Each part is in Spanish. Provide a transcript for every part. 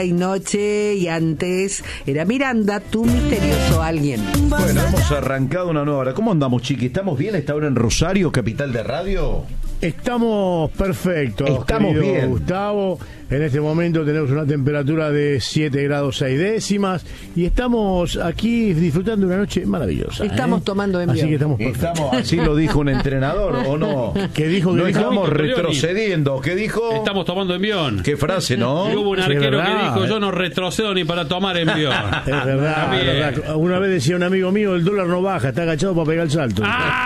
Y noche, y antes era Miranda, tu misterioso alguien. Bueno, hemos arrancado una nueva hora. ¿Cómo andamos, chiqui? ¿Estamos bien esta hora en Rosario, capital de radio? Estamos perfectos. Estamos bien, Gustavo. En este momento tenemos una temperatura de 7 grados 6 décimas y estamos aquí disfrutando de una noche maravillosa. Estamos tomando envión. Así que estamos perfectos. Así lo dijo un entrenador, ¿o no? ¿Qué dijo? No ¿Qué dijo? estamos retrocediendo. ¿Qué dijo? Estamos tomando envión. ¿Qué frase, no? Y hubo un Sí, arquero verdad, que dijo, yo no retrocedo ni para tomar envión. Es verdad, es verdad. Una vez decía un amigo mío, el dólar no baja, está agachado para pegar el salto.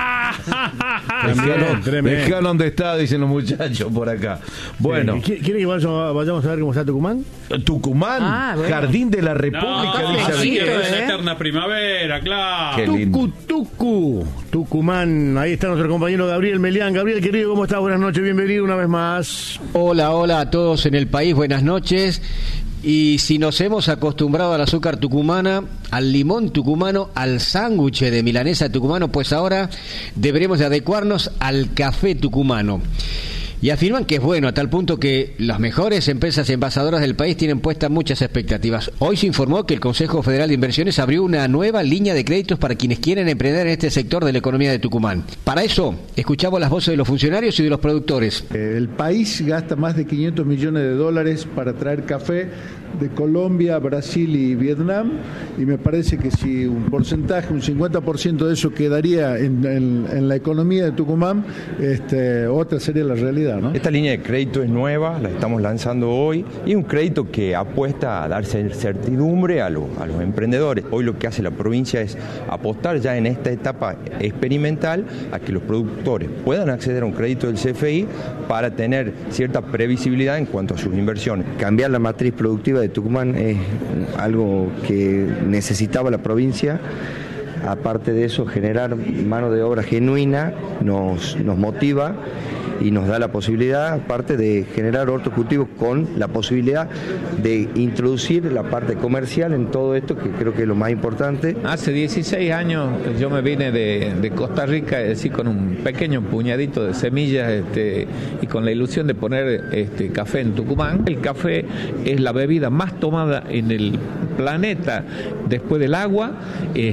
Dejalo donde está, dicen los muchachos por acá. Bueno. Sí. ¿Quiere que vayamos a ver cómo está Tucumán? Tucumán, bueno. Jardín de la República, No, dice así Ariel. es la eterna primavera, claro. Qué lindo. Tucumán. Ahí está nuestro compañero Gabriel Melián. Gabriel, querido, ¿cómo estás? Buenas noches, bienvenido una vez más. Hola a todos en el país, buenas noches. Y si nos hemos acostumbrado al azúcar tucumana, al limón tucumano, al sándwich de milanesa tucumano, pues ahora deberemos de adecuarnos al café tucumano. Y afirman que es bueno, a tal punto que las mejores empresas envasadoras del país tienen puestas muchas expectativas. Hoy se informó que el Consejo Federal de Inversiones abrió una nueva línea de créditos para quienes quieren emprender en este sector de la economía de Tucumán. Para eso, escuchamos las voces de los funcionarios y de los productores. El país gasta más de 500 millones de dólares para traer café de Colombia, Brasil y Vietnam, y me parece que si un porcentaje, un 50% de eso quedaría en la economía de Tucumán, otra sería la realidad, ¿no? Esta línea de crédito es nueva, la estamos lanzando hoy, y es un crédito que apuesta a dar certidumbre a los emprendedores. Hoy lo que hace la provincia es apostar ya en esta etapa experimental a que los productores puedan acceder a un crédito del CFI para tener cierta previsibilidad en cuanto a sus inversiones. Cambiar la matriz productiva de Tucumán es algo que necesitaba la provincia. Aparte de eso, generar mano de obra genuina nos motiva y nos da la posibilidad, aparte de generar hortocultivos, con la posibilidad de introducir la parte comercial en todo esto, que creo que es lo más importante. Hace 16 años yo me vine de Costa Rica, es decir, con un pequeño puñadito de semillas y con la ilusión de poner café en Tucumán. El café es la bebida más tomada en el planeta después del agua,